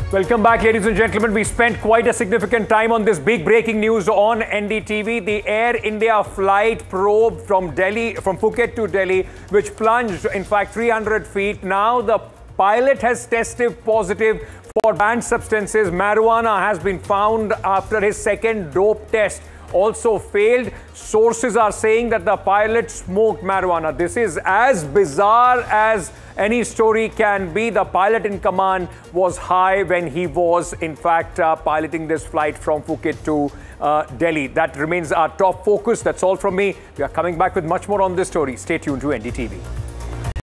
Welcome back, ladies and gentlemen. We spent quite a significant time on this big breaking news on NDTV. The Air India flight probe from Phuket to Delhi, which plunged, in fact, 300 feet. Now the pilot has tested positive for banned substances. Marijuana has been found after his second dope test also failed. Sources are saying that the pilot smoked marijuana. This is as bizarre as any story can be. The pilot in command was high when he was, in fact, piloting this flight from Phuket to Delhi. That remains our top focus. That's all from me. We are coming back with much more on this story. Stay tuned to NDTV.